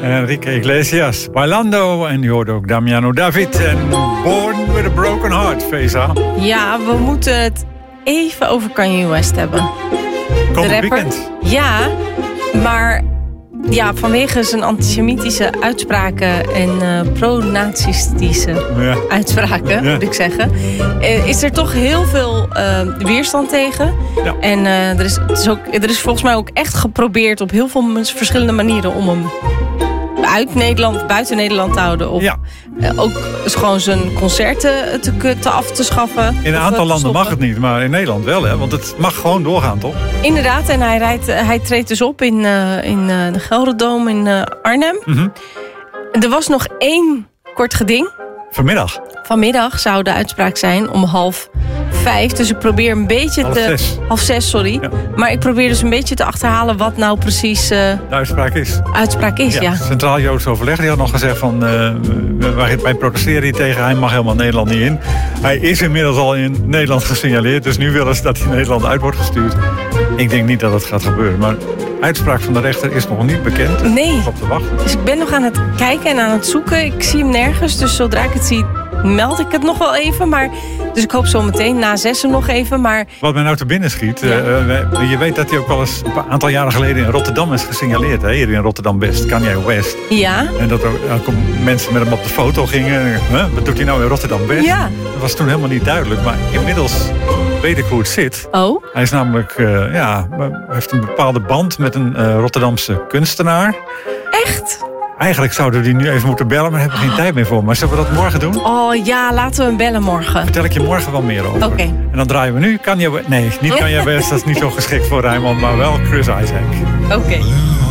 En Enrique Iglesias, Bailando. En je hoorde ook Damiano David en Born with a Broken Heart, Feza. Ja, we moeten het even over Kanye West hebben. Komend weekend. Ja, maar ja, vanwege zijn antisemitische uitspraken en pro-nazistische uitspraken, moet ik zeggen, is er toch heel veel weerstand tegen. Ja. En er is volgens mij ook echt geprobeerd op heel veel verschillende manieren om hem buiten Nederland te houden. Of ook gewoon zijn concerten af te schaffen. In een aantal landen mag het niet, maar in Nederland wel. Hè? Want het mag gewoon doorgaan, toch? Inderdaad, en hij treedt dus op in de Gelderdoom in Arnhem. Mm-hmm. Er was nog 1 kort geding. Vanmiddag zou de uitspraak zijn om 5:30. Dus ik probeer een beetje 5:30, sorry. Ja. Maar ik probeer dus een beetje te achterhalen wat nou precies de uitspraak is. Ja. Centraal Joods Overleg die had nog gezegd van wij protesteren hier tegen. Hij mag helemaal Nederland niet in. Hij is inmiddels al in Nederland gesignaleerd. Dus nu willen ze dat hij Nederland uit wordt gestuurd. Ik denk niet dat het gaat gebeuren. Maar de uitspraak van de rechter is nog niet bekend. Nee. Op te wachten. Dus ik ben nog aan het kijken en aan het zoeken. Ik zie hem nergens. Dus zodra ik het zie, meld ik het nog wel even. Maar dus ik hoop zo meteen na 6 nog even. Maar wat mij nou te binnen schiet. Je weet dat hij ook wel eens een aantal jaren geleden in Rotterdam is gesignaleerd. Hè? Hier in Rotterdam-West, Kanye West. Ja. En dat er ook mensen met hem op de foto gingen. Wat doet hij nou in Rotterdam-West? Ja. Dat was toen helemaal niet duidelijk. Maar inmiddels weet ik hoe het zit. Oh. Hij is namelijk, heeft een bepaalde band met een Rotterdamse kunstenaar. Echt? Eigenlijk zouden we die nu even moeten bellen, maar hebben we geen tijd meer voor. Maar zullen we dat morgen doen? Oh ja, laten we hem bellen morgen. Vertel ik je morgen wel meer over. Oké. En dan draaien we nu Kanye West. Nee, niet Kanye West, dat is niet zo geschikt voor Rijnmond, maar wel Chris Isaak. Oké.